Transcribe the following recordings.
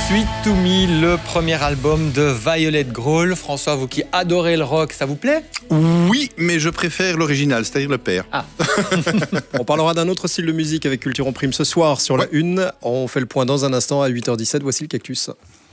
Sweet to Me, le premier album de Violet Grohl. François, vous qui adorez le rock, ça vous plaît ? Oui, mais je préfère l'original, c'est-à-dire le père. Ah. On parlera d'un autre style de musique avec Culture en Prime ce soir sur la Une. On fait le point dans un instant à 8h17. Voici le Cactus.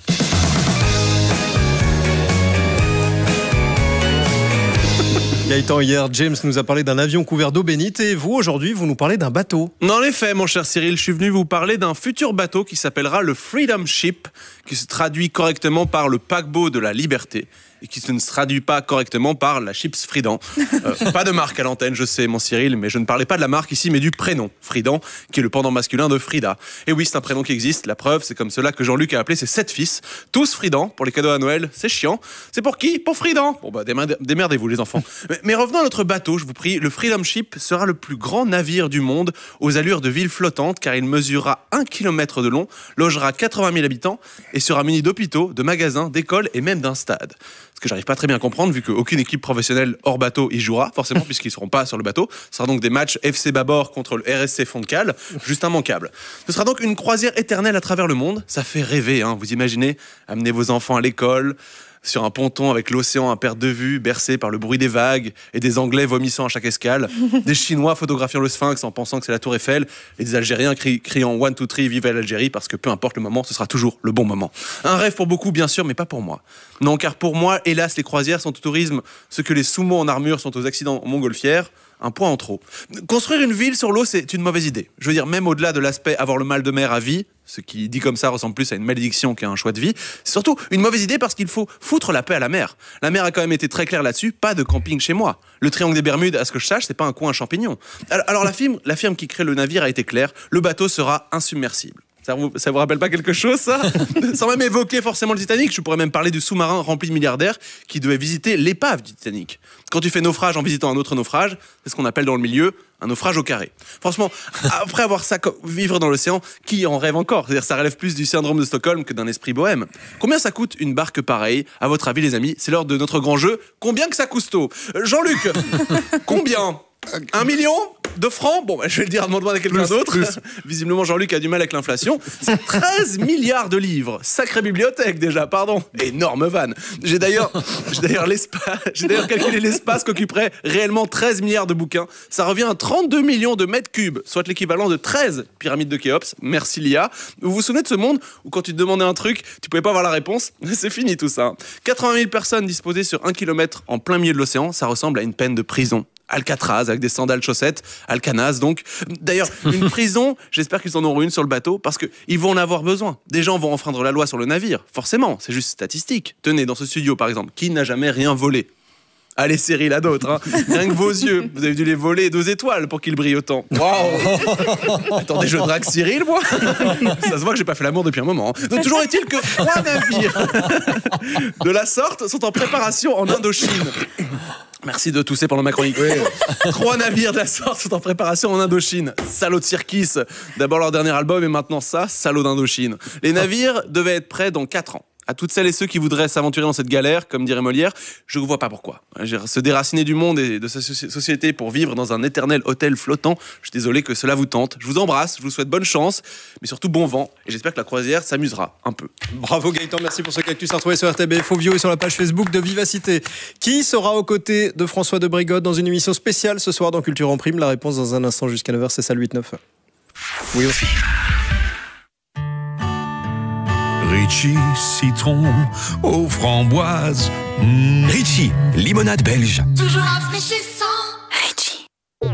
Gaëtan, hier, James nous a parlé d'un avion couvert d'eau bénite et vous, aujourd'hui, vous nous parlez d'un bateau. En effet, mon cher Cyril, je suis venu vous parler d'un futur bateau qui s'appellera le Freedom Ship, qui se traduit correctement par le paquebot de la liberté et qui ne se traduit pas correctement par la chips Fridan. Pas de marque à l'antenne, je sais, mon Cyril, mais je ne parlais pas de la marque ici, mais du prénom, Fridan, qui est le pendant masculin de Frida. Et oui, c'est un prénom qui existe, la preuve, c'est comme cela que Jean-Luc a appelé ses 7 fils, tous Fridan, pour les cadeaux à Noël, c'est chiant. C'est pour qui ? Pour Fridan. Bon bah, démerdez-vous les enfants. Mais revenons à notre bateau, je vous prie, le Freedom Ship sera le plus grand navire du monde, aux allures de ville flottante, car il mesurera 1 km de long, logera 80 000 habitants, et sera muni d'hôpitaux, de magasins, d'écoles et même d'un stade. Ce que j'arrive pas très bien à comprendre, vu qu'aucune équipe professionnelle hors bateau y jouera, forcément, puisqu'ils seront pas sur le bateau. Ce sera donc des matchs FC Babord contre le RSC Fond de Cale, juste immanquable. Ce sera donc une croisière éternelle à travers le monde. Ça fait rêver, hein. Vous imaginez amener vos enfants à l'école, sur un ponton avec l'océan à perte de vue, bercé par le bruit des vagues et des Anglais vomissant à chaque escale, des Chinois photographiant le Sphinx en pensant que c'est la Tour Eiffel et des Algériens criant 1, 2, 3, vive l'Algérie, parce que peu importe le moment, ce sera toujours le bon moment. Un rêve pour beaucoup, bien sûr, mais pas pour moi. Non, car pour moi, hélas, les croisières sont au tourisme ce que les sumo en armure sont aux accidents en montgolfière. Un point en trop. Construire une ville sur l'eau, c'est une mauvaise idée. Je veux dire, même au-delà de l'aspect avoir le mal de mer à vie, ce qui dit comme ça ressemble plus à une malédiction qu'à un choix de vie, c'est surtout une mauvaise idée parce qu'il faut foutre la paix à la mer. La mer a quand même été très claire là-dessus, pas de camping chez moi. Le triangle des Bermudes, à ce que je sache, c'est pas un coin à champignons. Alors la firme qui crée le navire a été claire, le bateau sera insubmersible. Ça vous rappelle pas quelque chose, ça ? Sans même évoquer forcément le Titanic, je pourrais même parler du sous-marin rempli de milliardaires qui devait visiter l'épave du Titanic. Quand tu fais naufrage en visitant un autre naufrage, c'est ce qu'on appelle dans le milieu un naufrage au carré. Franchement, après avoir ça, vivre dans l'océan, qui en rêve encore ? C'est-à-dire, ça relève plus du syndrome de Stockholm que d'un esprit bohème. Combien ça coûte une barque pareille ? À votre avis, les amis, c'est l'heure de notre grand jeu. Combien que ça cousteau ? Jean-Luc, combien ? 1 million de francs ? Bon, je vais le dire avant de demander à quelqu'un d'autre. Visiblement, Jean-Luc a du mal avec l'inflation. C'est 13 milliards de livres. Sacrée bibliothèque, déjà, pardon. Énorme vanne. J'ai d'ailleurs calculé l'espace qu'occuperait réellement 13 milliards de bouquins. Ça revient à 32 millions de mètres cubes, soit l'équivalent de 13 pyramides de Khéops. Merci, Lia. Vous vous souvenez de ce monde où quand tu te demandais un truc, tu pouvais pas avoir la réponse ? C'est fini tout ça. 80 000 personnes disposées sur 1 kilomètre en plein milieu de l'océan, ça ressemble à une peine de prison. Alcatraz, avec des sandales chaussettes, Alcanaz donc. D'ailleurs, une prison, j'espère qu'ils en auront une sur le bateau, parce qu'ils vont en avoir besoin. Des gens vont enfreindre la loi sur le navire, forcément, c'est juste statistique. Tenez, dans ce studio par exemple, qui n'a jamais rien volé ? Allez Cyril, à d'autres, hein. Rien que vos yeux, vous avez dû les voler 2 étoiles pour qu'ils brillent autant. Waouh. Attendez, je drague Cyril, moi. Ça se voit que j'ai pas fait l'amour depuis un moment. Donc, toujours est-il que 3 navires de la sorte sont en préparation en Indochine. Merci de tousser pendant ma chronique. Oui. 3 navires de la sorte sont en préparation en Indochine. Salaud de Cirkis. D'abord leur dernier album et maintenant ça, salaud d'Indochine. Les navires devaient être prêts dans 4 ans. À toutes celles et ceux qui voudraient s'aventurer dans cette galère, comme dirait Molière, je ne vois pas pourquoi. Se déraciner du monde et de sa société pour vivre dans un éternel hôtel flottant, je suis désolé que cela vous tente. Je vous embrasse, je vous souhaite bonne chance, mais surtout bon vent. Et j'espère que la croisière s'amusera un peu. Bravo Gaëtan, merci pour ce cactus à retrouver sur RTB Fovio et sur la page Facebook de Vivacité. Qui sera aux côtés de François de Brigode dans une émission spéciale ce soir dans Culture en Prime ? La réponse dans un instant jusqu'à 9h, c'est ça le 8-9. Oui aussi. Ritchie, citron aux framboises. Ritchie, limonade belge. Toujours rafraîchissant. Ritchie.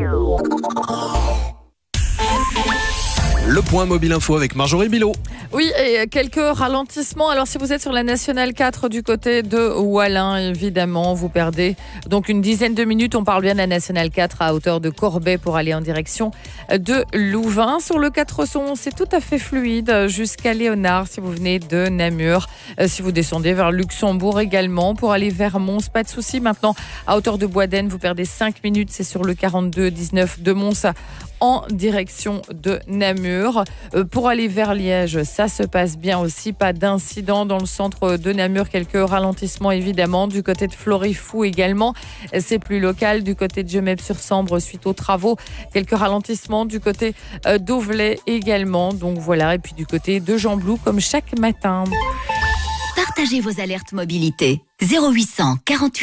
Le point mobile info avec Marjorie Bilot. Oui, et quelques ralentissements. Alors, si vous êtes sur la Nationale 4 du côté de Wallin, évidemment, vous perdez donc une dizaine de minutes. On parle bien de la Nationale 4 à hauteur de Corbet pour aller en direction de Louvain. Sur le 411, c'est tout à fait fluide jusqu'à Léonard si vous venez de Namur. Si vous descendez vers Luxembourg également pour aller vers Mons, pas de souci. Maintenant, à hauteur de Boisden, vous perdez 5 minutes. C'est sur le 42-19 de Mons en direction de Namur. Pour aller vers Liège, ça se passe bien aussi. Pas d'incident dans le centre de Namur. Quelques ralentissements évidemment. Du côté de Florifou également. C'est plus local. Du côté de Gemep-sur-Sambre suite aux travaux. Quelques ralentissements du côté d'Auvelais également. Donc voilà. Et puis du côté de Jean-Blou comme chaque matin. Partagez vos alertes mobilité. 0800 48